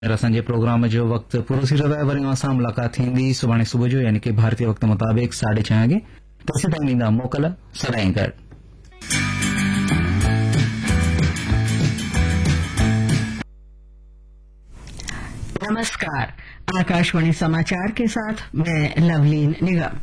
असांजे प्रोग्राम जो वक्त पूरो थी रहियो आहे। वरी असां मुलाक़ात थींदी सुभाणे सुबुह जो यानी कि भारतीय वक्त मुताबिक 6:30 वॻे। तेसि ताईं ॾींदा मोकल सदाईं गॾु। नमस्कार, आकाशवाणी समाचार के साथ मैं लवलीन निगम।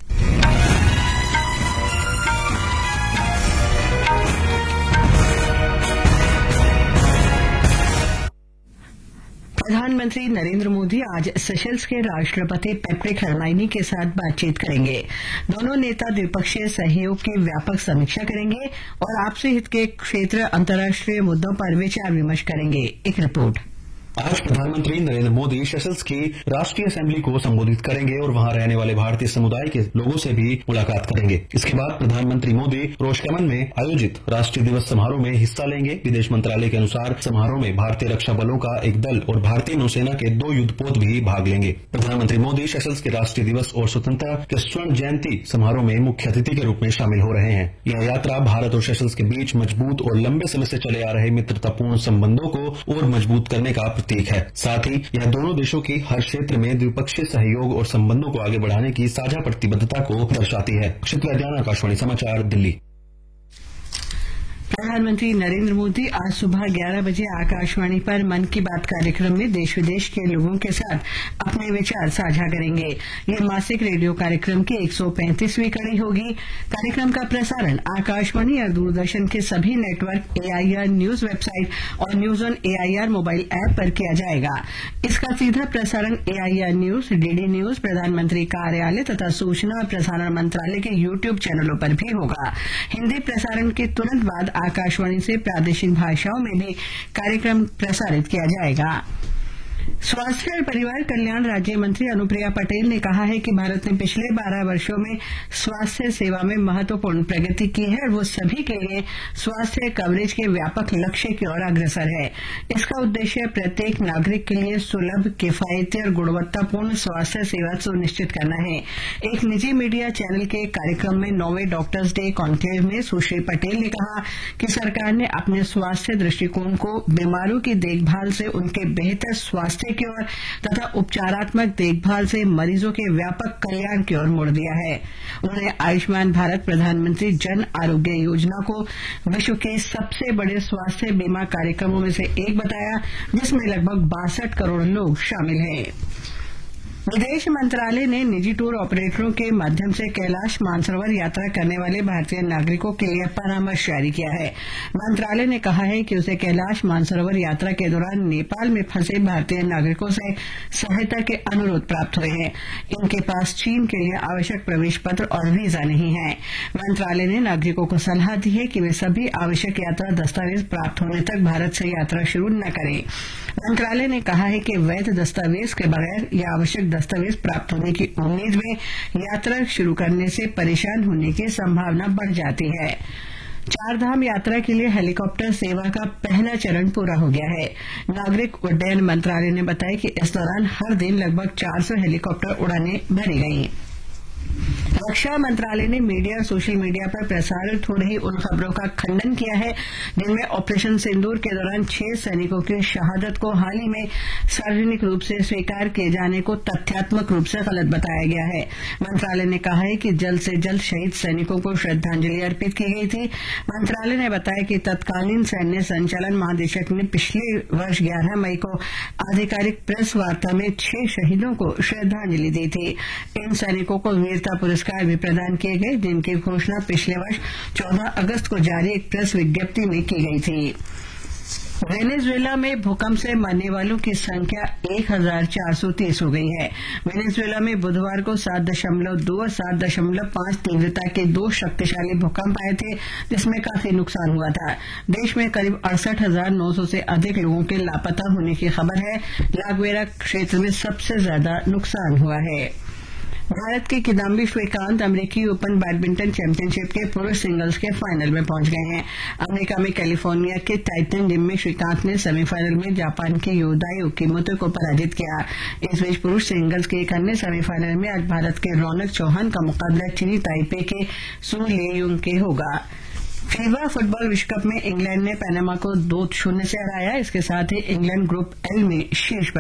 प्रधानमंत्री नरेंद्र मोदी आज सेशल्स के राष्ट्रपति पैट्रिक हरमाइनी के साथ बातचीत करेंगे। दोनों नेता द्विपक्षीय सहयोग की व्यापक समीक्षा करेंगे और आपसी हित के क्षेत्र अंतर्राष्ट्रीय मुद्दों पर विचार विमर्श करेंगे। एक रिपोर्ट। आज प्रधानमंत्री नरेंद्र मोदी सेशल्स की राष्ट्रीय असेंबली को संबोधित करेंगे और वहां रहने वाले भारतीय समुदाय के लोगों से भी मुलाकात करेंगे। इसके बाद प्रधानमंत्री मोदी रोशकेमन में आयोजित राष्ट्रीय दिवस समारोह में हिस्सा लेंगे। विदेश मंत्रालय के अनुसार समारोह में भारतीय रक्षा बलों का एक दल और भारतीय नौसेना के 2 युद्धपोत भी भाग लेंगे। प्रधानमंत्री मोदी सेशल्स के राष्ट्रीय दिवस और स्वतंत्रता के स्वर्ण जयंती समारोह में मुख्य अतिथि के रूप में शामिल हो रहे हैं। यह यात्रा भारत और सेशल्स के बीच मजबूत और लंबे समय से चले आ रहे मित्रतापूर्ण संबंधों को और मजबूत करने का प्रतीक है। साथ ही यह दोनों देशों की हर क्षेत्र में द्विपक्षीय सहयोग और संबंधों को आगे बढ़ाने की साझा प्रतिबद्धता को दर्शाती है। अक्षित वैद्यान, आकाशवाणी समाचार, दिल्ली। प्रधानमंत्री नरेंद्र मोदी आज सुबह 11 बजे आकाशवाणी पर मन की बात कार्यक्रम में देश विदेश के लोगों के साथ अपने विचार साझा करेंगे। यह मासिक रेडियो कार्यक्रम की 135वीं कड़ी होगी। कार्यक्रम का प्रसारण आकाशवाणी और दूरदर्शन के सभी नेटवर्क, AIR न्यूज वेबसाइट और news on AIR mobile app पर किया जाएगा। इसका सीधा प्रसारण AIR न्यूज, DD न्यूज, प्रधानमंत्री कार्यालय तथा सूचना और प्रसारण मंत्रालय के YouTube चैनलों पर भी होगा। हिंदी प्रसारण के तुरंत बाद आकाशवाणी से प्रादेशिक भाषाओं में भी कार्यक्रम प्रसारित किया जाएगा। स्वास्थ्य और परिवार कल्याण राज्य मंत्री अनुप्रिया पटेल ने कहा है कि भारत ने पिछले 12 वर्षों में स्वास्थ्य सेवा में महत्वपूर्ण प्रगति की है और वो सभी के लिए स्वास्थ्य कवरेज के व्यापक लक्ष्य की ओर अग्रसर है। इसका उद्देश्य प्रत्येक नागरिक के लिए सुलभ, किफायती और गुणवत्तापूर्ण स्वास्थ्य सेवा सुनिश्चित करना है। एक निजी मीडिया चैनल के कार्यक्रम में 9वें डॉक्टर्स डे कॉन्क्लेव में सुश्री पटेल ने कहा कि सरकार ने अपने स्वास्थ्य दृष्टिकोण को बीमारों की देखभाल से उनके बेहतर स्वास्थ्य की ओर तथा उपचारात्मक देखभाल से मरीजों के व्यापक कल्याण की ओर मोड़ दिया है। उन्होंने आयुष्मान भारत प्रधानमंत्री जन आरोग्य योजना को विश्व के सबसे बड़े स्वास्थ्य बीमा कार्यक्रमों में से एक बताया, जिसमें लगभग 62 करोड़ लोग शामिल हैं। विदेश मंत्रालय ने निजी टूर ऑपरेटरों के माध्यम से कैलाश मानसरोवर यात्रा करने वाले भारतीय नागरिकों के लिए परामर्श जारी किया है। मंत्रालय ने कहा है कि उसे कैलाश मानसरोवर यात्रा के दौरान नेपाल में फंसे भारतीय नागरिकों से सहायता के अनुरोध प्राप्त हुए हैं। इनके पास चीन के लिए आवश्यक प्रवेश पत्र और वीजा नहीं है। मंत्रालय ने नागरिकों को सलाह दी है कि वे सभी आवश्यक यात्रा दस्तावेज प्राप्त होने तक भारत से यात्रा शुरू न करें। मंत्रालय ने कहा है कि वैध दस्तावेज के बगैर या आवश्यक दस्तावेज प्राप्त होने की उम्मीद में यात्रा शुरू करने से परेशान होने की संभावना बढ़ जाती है। 4 धाम यात्रा के लिए हेलीकॉप्टर सेवा का पहला चरण पूरा हो गया है। नागरिक उड्डयन मंत्रालय ने बताया कि इस दौरान हर दिन लगभग 400 हेलीकॉप्टर उड़ानें भरी गईं। रक्षा मंत्रालय ने मीडिया और सोशल मीडिया पर प्रसारित हो रही उन खबरों का खंडन किया है जिनमें ऑपरेशन सिंदूर के दौरान 6 सैनिकों की शहादत को हाल ही में सार्वजनिक रूप से स्वीकार किए जाने को तथ्यात्मक रूप से गलत बताया गया है। मंत्रालय ने कहा है कि जल्द से जल्द शहीद सैनिकों को श्रद्धांजलि अर्पित की गई थी। मंत्रालय ने बताया कि तत्कालीन सैन्य संचालन महानिदेशक ने पिछले वर्ष 11 मई को आधिकारिक प्रेस वार्ता में 6 शहीदों को श्रद्धांजलि दी थी। इन सैनिकों को वीरता पुरस्कार भी प्रदान किए गए, जिनकी घोषणा पिछले वर्ष 14 अगस्त को जारी एक प्रेस विज्ञप्ति में की गई थी। वेनेजुएला में भूकंप से मरने वालों की संख्या 1430 हो गई है। वेनेजुएला में बुधवार को 7.2 और 7.5 तीव्रता के 2 शक्तिशाली भूकंप आए थे, जिसमें काफी नुकसान हुआ था। देश में करीब 68,900 से अधिक लोगों के लापता होने की खबर है। लागवेरा क्षेत्र में सबसे ज्यादा नुकसान हुआ है। भारत के किदाम्बी श्रीकांत अमेरिकी ओपन बैडमिंटन चैंपियनशिप के पुरुष सिंगल्स के फाइनल में पहुंच गए हैं। अमेरिका में कैलिफोर्निया के टाइटन जिम में श्रीकांत ने सेमीफाइनल में जापान के योदाई ओकीमोतो को पराजित किया। इस बीच पुरुष सिंगल्स के एक अन्य सेमीफाइनल में आज भारत के रौनक चौहान का मुकाबला चीनी ताइपे के सू लेयुंग के होगा। फीफा फुटबॉल विश्व कप में इंग्लैंड ने पनामा को 2-0 से हराया। इसके साथ ही इंग्लैंड ग्रुप एल में शीर्ष